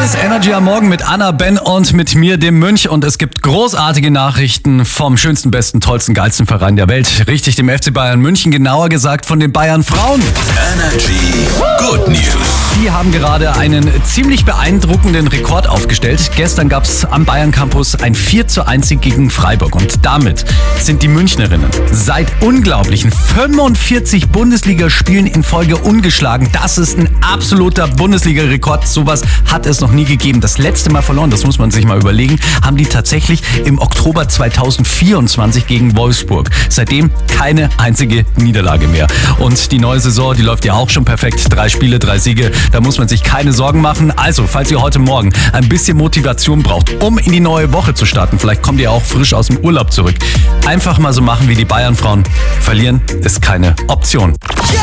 ist Energy am Morgen mit Anna, Ben und mit mir, dem Mönch. Und es gibt großartige Nachrichten vom schönsten, besten, tollsten, geilsten Verein der Welt. Richtig, dem FC Bayern München, genauer gesagt von den Bayern Frauen. Energy Good News. Die haben gerade einen ziemlich beeindruckenden Rekord aufgestellt. Gestern gab es am Bayern Campus ein 4:1 Sieg gegen Freiburg. Und damit sind die Münchnerinnen seit unglaublichen 45 Bundesligaspielen in Folge ungeschlagen. Das ist ein absoluter Bundesliga-Rekord. Sowas hat es noch nie gegeben. Das letzte Mal verloren, das muss man sich mal überlegen, haben die tatsächlich im Oktober 2024 gegen Wolfsburg. Seitdem keine einzige Niederlage mehr. Und die neue Saison, die läuft ja auch schon perfekt. 3 Spiele, 3 Siege. Da muss man sich keine Sorgen machen. Also, falls ihr heute Morgen ein bisschen Motivation braucht, um in die neue Woche zu starten, vielleicht kommt ihr auch frisch aus dem Urlaub zurück, einfach mal so machen wie die Bayern-Frauen. Verlieren ist keine Option. Yeah!